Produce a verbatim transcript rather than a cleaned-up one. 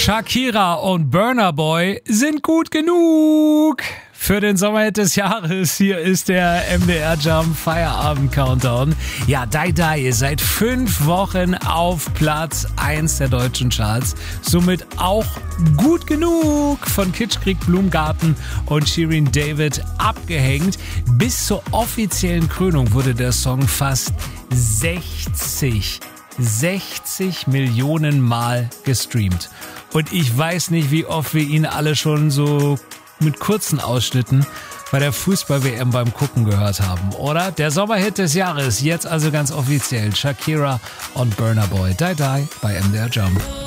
Shakira und Burna Boy sind gut genug für den Sommerhit des Jahres. Hier ist der M D R Jump Feierabend Countdown. Ja, Die Die ist seit fünf Wochen auf Platz eins der deutschen Charts. Somit auch gut genug von Kitschkrieg Blumengarten und Shirin David abgehängt. Bis zur offiziellen Krönung wurde der Song fast sechzig Millionen Mal gestreamt. Und ich weiß nicht, wie oft wir ihn alle schon so mit kurzen Ausschnitten bei der Fußball-W M beim Gucken gehört haben, oder? Der Sommerhit des Jahres, jetzt also ganz offiziell. Shakira und Burna Boy. Die Die bei M D R Jump.